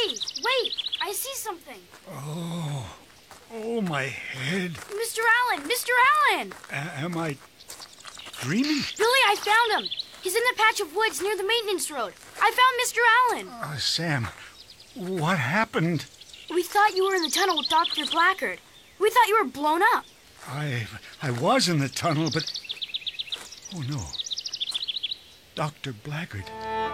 Wait! I see something. Oh, my head. Mr. Allen! Mr. Allen! Am I dreaming? Billy, I found him. He's in the patch of woods near the maintenance road. I found Mr. Allen. Sam, what happened? We thought you were in the tunnel with Dr. Blackard. We thought you were blown up. I was in the tunnel, but... Oh, no. Dr. Blackard.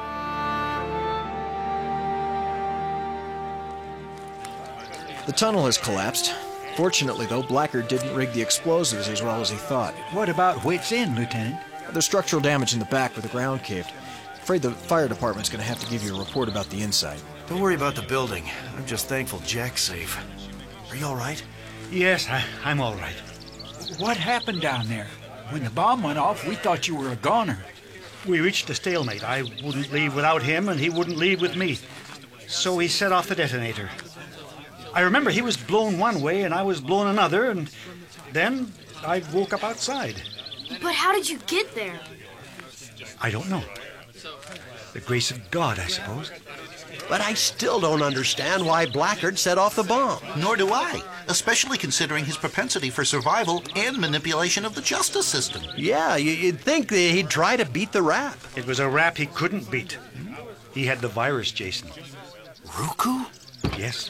The tunnel has collapsed. Fortunately, though, Blackard didn't rig the explosives as well as he thought. What about Wits End, Lieutenant? There's structural damage in the back where the ground caved. Afraid the fire department's going to have to give you a report about the inside. Don't worry about the building. I'm just thankful Jack's safe. Are you all right? Yes, I'm all right. What happened down there? When the bomb went off, we thought you were a goner. We reached a stalemate. I wouldn't leave without him, and he wouldn't leave with me. So he set off the detonator. I remember he was blown one way, and I was blown another, and then I woke up outside. But how did you get there? I don't know. The grace of God, I suppose. But I still don't understand why Blackard set off the bomb. Nor do I, especially considering his propensity for survival and manipulation of the justice system. Yeah, you'd think that he'd try to beat the rap. It was a rap he couldn't beat. He had the virus, Jason. Ruku? Yes.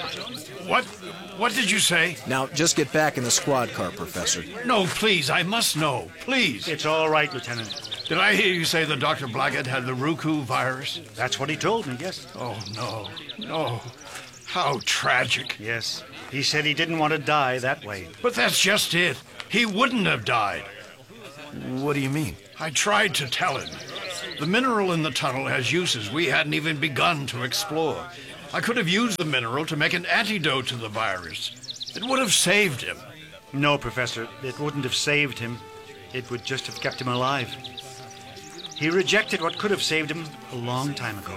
What did you say? Now, just get back in the squad car, Professor. No, please, I must know. Please. It's all right, Lieutenant. Did I hear you say that Dr. Blackard had the Ruku virus? That's what he told me, yes. Oh, no. How tragic. Yes. He said he didn't want to die that way. But that's just it. He wouldn't have died. What do you mean? I tried to tell him. The mineral in the tunnel has uses we hadn't even begun to explore. I could have used the mineral to make an antidote to the virus. It would have saved him. No, Professor, it wouldn't have saved him. It would just have kept him alive. He rejected what could have saved him a long time ago.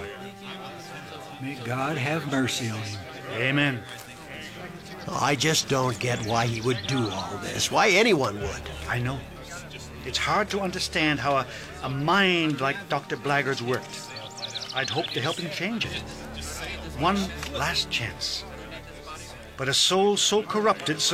May God have mercy on him. Amen. I just don't get why he would do all this, why anyone would. I know. It's hard to understand how a mind like Dr. Blackard's worked. I'd hoped to help him change it. One last chance. But a soul so corrupted,